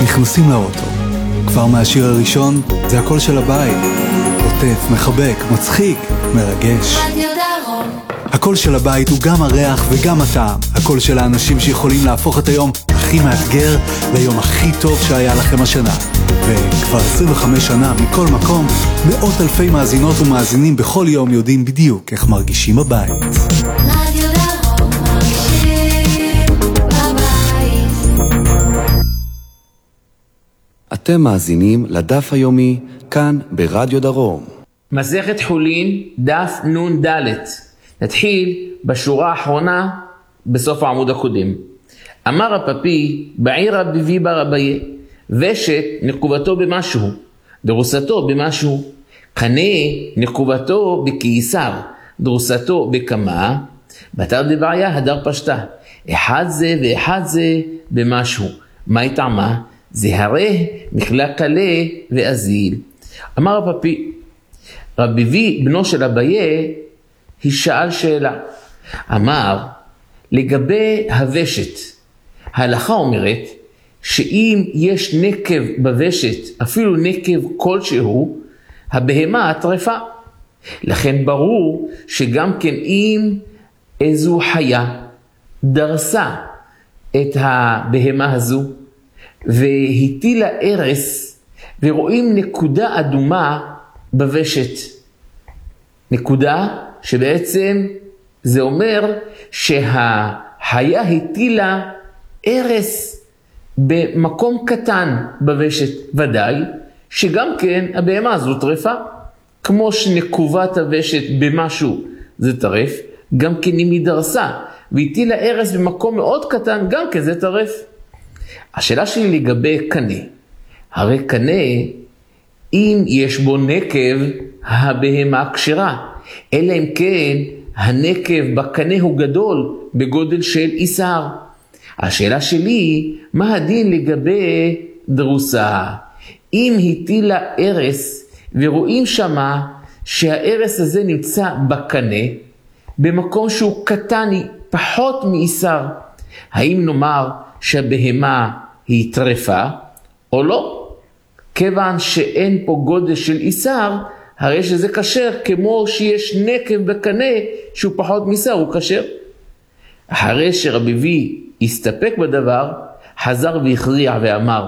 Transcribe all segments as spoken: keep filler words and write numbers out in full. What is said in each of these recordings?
נכנסים לאוטו. כבר מהשיר הראשון זה הקול של הבית. עוטף, מחבק, מצחיק, מרגש. רדיו דרום. הקול של הבית הוא גם הריח וגם הטעם. הקול של האנשים שיכולים להפוך את היום הכי מאתגר ליום הכי טוב שהיה לכם השנה. וכבר עשרים וחמש שנה מכל מקום, מאות אלפי מאזינות ומאזינים בכל יום יודעים בדיוק איך מרגישים בבית. רדיו דרום מרגישים בבית. אתם מאזינים לדף היומי כאן ברדיו דרום. מסכת חולין, דף נון ד'. נתחיל בשורה האחרונה בסוף העמוד הקודם. אמר הפפי בעיר רביבי בר אביה, ושת נקובתו במשהו, דרוסתו במשהו, קנה נקובתו בקיסר, דרוסתו בכמה, בתר דבעיה הדר פשטה, אחד זה ואחד זה במשהו. מה יטעמה? זה הרי מכלה קלה ואזיל. אמר הפפי, רביבי בנו של אביה, היא שאל שאלה. אמר, לגבי הוושת, ההלכה אומרת, שאם יש נקב בוושת, אפילו נקב כלשהו, הבהמה הטרפה. לכן ברור שגם כן אם איזו חיה דרסה את הבהמה הזו, והטילה ארס, ורואים נקודה אדומה בוושת. נקודה שבעצם זה אומר שהחיה הטילה ארס במקום קטן בוושת, ודאי שגם כן הבהמה הזו טרפה. כמו שנקובת הוושת במשהו זה טרף, גם כן אם היא דרסה והטילה ארס במקום מאוד קטן, גם כן זה טרף. השאלה שלי לגבי קנה, הרי קנה אם יש בו נקב הבהמה כשרה, אלא אם כן הנקב בקנה הוא גדול בגודל של איסר. השאלה שלי, מה הדין לגבי דרוסה? אם הטילה ארס ורואים שמה שהארס הזה נמצא בקנה במקום שהוא קטן, פחות מאיסר, האם נאמר שהבהמה היא טרפה או לא? כיוון שאין פה גודל של איסר, הרי שזה כשר, כמו שיש נקב בקנה שהוא פחות מאיסר, הוא כשר. אחרי שרביבי הסתפק בדבר, חזר והכריע ואמר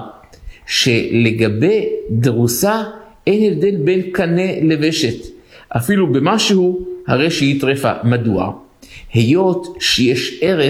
שלגבי דרוסה אין הבדל בין קנה לוושת, אפילו במשהו הרי שהיא טרפה. מדוע? היות שיש ארץ